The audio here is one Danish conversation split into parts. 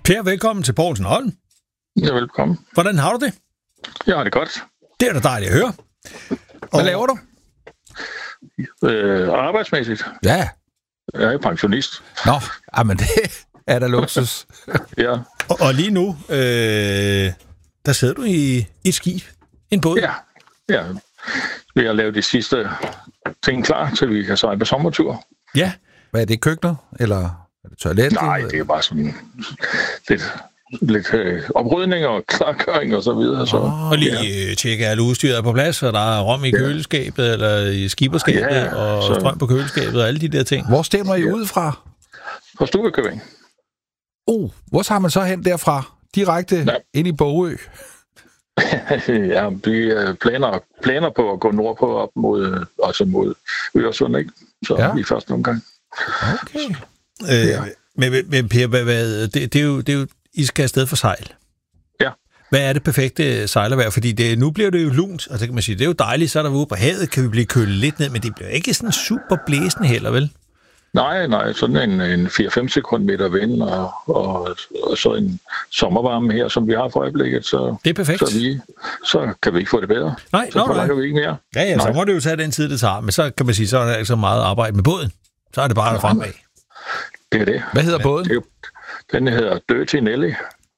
Per, velkommen til Poulsen Holm. Ja, velkommen. Hvordan har du det? Jeg har det godt. Det er da dejligt at høre. Hvad laver du? Arbejdsmæssigt. Ja. Jeg er pensionist. Nå, men det er da luksus. Ja. Og lige nu, der sidder du i et skib. En båd. Ja. Vi har lavet de sidste ting klar, til vi kan sejle på sommertur. Ja. Hvad er det, køkkenet? Eller er det toilet? Nej, det er bare sådan lidt oprydning og klargøring og så videre. Så, Og lige tjekke, alle udstyret er på plads, og der er rom i køleskabet, eller i skiberskabet, og strøm på køleskabet, og alle de der ting. Hvor stemmer I ud fra? På Stuekøbing. Hvor tager man så hen derfra? Direkte ind i Bogø? Ja, vi planer på at gå nordpå op mod Øresund, ikke? Så i første omgang. Okay. Men Per, det er jo, I skal afsted for sejl. Ja. Hvad er det perfekte sejlervejr? Fordi nu bliver det jo lunt, og så kan man sige, det er jo dejligt, så er der ude på havet, kan vi blive kølet lidt ned, men det bliver ikke sådan super blæsende heller, vel? Nej, sådan en 4-5 sekundmeter vind, og så en sommervarme her, som vi har for øjeblikket. Så, det er perfekt. Så kan vi ikke få det bedre. Nej, så forlanger vi ikke mere. Ja, så må det jo tage den tid, det tager. Men så kan man sige, så er der ikke så meget arbejde med båden. Så er det bare fremad. Det er det. Hvad hedder båden? Den hedder Dirty Nelly.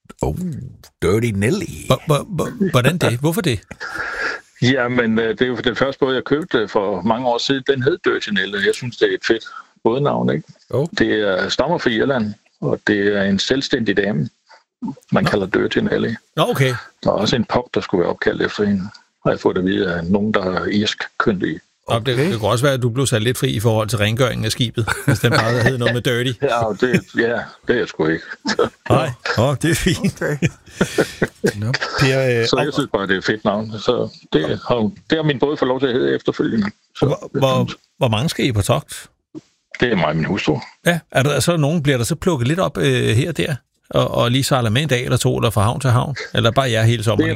Dirty Nelly. Hvordan det? Hvorfor det? Jamen, det er jo den første båd, jeg købte for mange år siden. Den hed Dirty Nelly. Jeg synes, det er et fedt bådnavn, ikke? Det stammer fra Irland, og det er en selvstændig dame. Man kalder Dirty Nelly. Okay. Der er også en pop, der skulle være opkaldt efter hende. Har jeg fået det at vide af nogen, der er irsk kyndige. Okay. Det kunne også være, at du blev sat lidt fri i forhold til rengøringen af skibet, hvis den bare hed noget med dirty. Det er jeg sgu ikke. Nej, det er fint. Okay. Så jeg synes bare, det er et fedt navn. Så det har min båd fået lov til at hedde efterfølgende. Hvor mange skal I på togt? Det er mig og min hustru. Ja, er der så nogen, bliver der så plukket lidt op her og der? Og lige sejler med en dag eller to, eller fra havn til havn? Eller bare jer hele sommeren?